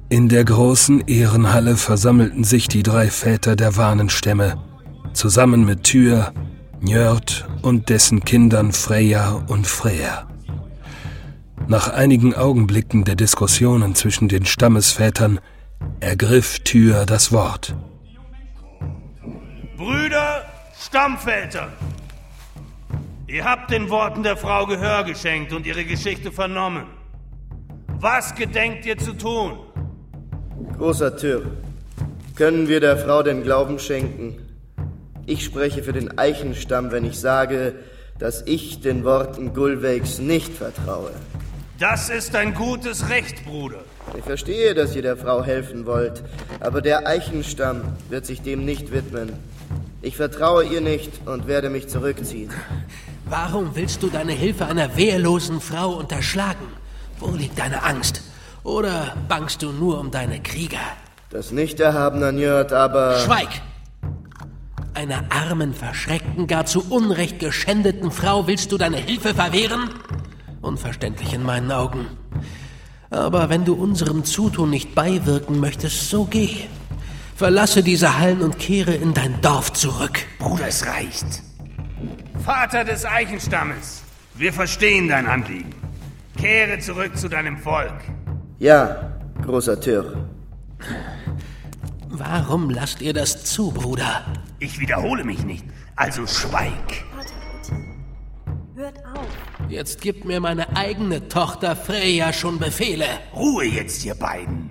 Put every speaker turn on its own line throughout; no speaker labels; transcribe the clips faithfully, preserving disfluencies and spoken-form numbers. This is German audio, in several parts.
In der großen Ehrenhalle versammelten sich die drei Väter der Wahnenstämme, zusammen mit Tyr, Njörd und dessen Kindern Freyja und Freyr. Nach einigen Augenblicken der Diskussionen zwischen den Stammesvätern ergriff Tyr das Wort.
Brüder, Stammväter, ihr habt den Worten der Frau Gehör geschenkt und ihre Geschichte vernommen. Was gedenkt ihr zu tun?
Großer Tyr, können wir der Frau den Glauben schenken? Ich spreche für den Eichenstamm, wenn ich sage, dass ich den Worten Gulveigs nicht vertraue.
Das ist ein gutes Recht, Bruder.
Ich verstehe, dass ihr der Frau helfen wollt, aber der Eichenstamm wird sich dem nicht widmen. Ich vertraue ihr nicht und werde mich zurückziehen.
Warum willst du deine Hilfe einer wehrlosen Frau unterschlagen? Wo liegt deine Angst? Oder bangst du nur um deine Krieger?
Das nicht erhabener Njörd, aber...
Schweig! Einer armen, verschreckten, gar zu Unrecht geschändeten Frau willst du deine Hilfe verwehren? Unverständlich in meinen Augen. Aber wenn du unserem Zutun nicht beiwirken möchtest, so geh. Verlasse diese Hallen und kehre in dein Dorf zurück.
Bruder, es reicht. Vater des Eichenstammes, wir verstehen dein Anliegen. Kehre zurück zu deinem Volk.
Ja, großer Tyr.
Warum lasst ihr das zu, Bruder?
Ich wiederhole mich nicht, also schweig.
Vater, bitte. Hört auf.
Jetzt gibt mir meine eigene Tochter Freyja schon Befehle.
Ruhe jetzt, ihr beiden.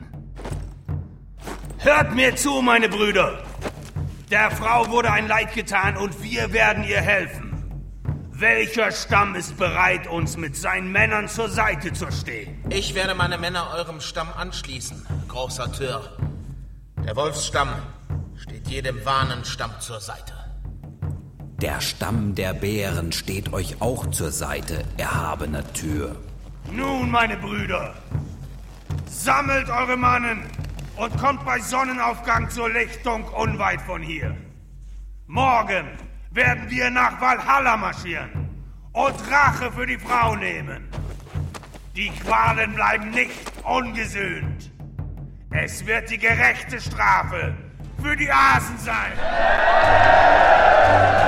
Hört mir zu, meine Brüder. Der Frau wurde ein Leid getan und wir werden ihr helfen. Welcher Stamm ist bereit, uns mit seinen Männern zur Seite zu stehen?
Ich werde meine Männer eurem Stamm anschließen, großer Tyr. Der Wolfsstamm steht jedem Wahnenstamm zur Seite.
Der Stamm der Bären steht euch auch zur Seite, erhabener Tyr.
Nun, meine Brüder, sammelt eure Mannen und kommt bei Sonnenaufgang zur Lichtung unweit von hier. Morgen werden wir nach Valhalla marschieren und Rache für die Frau nehmen. Die Qualen bleiben nicht ungesühnt. Es wird die gerechte Strafe für die Asen sein.